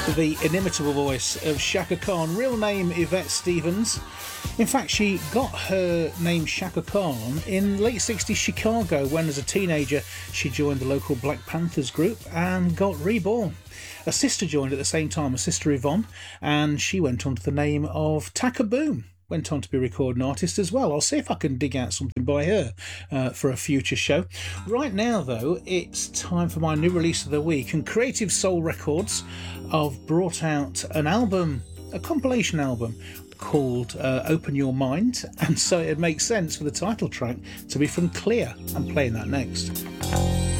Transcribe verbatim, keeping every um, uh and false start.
The inimitable voice of Chaka Khan, real name Yvette Stevens. In fact, she got her name Chaka Khan in late sixties Chicago when, as a teenager, she joined the local Black Panthers group and got reborn. A sister joined at the same time, a sister Yvonne, and she went on to the name of Taka Boom. Went on to be a recording artist as well. I'll see if I can dig out something by her uh, for a future show. Right now, though, it's time for my new release of the week, and Creative Soul Records have brought out an album, a compilation album called uh, Open Your Mind, and so it makes sense for the title track to be from Clear. I'm playing that next.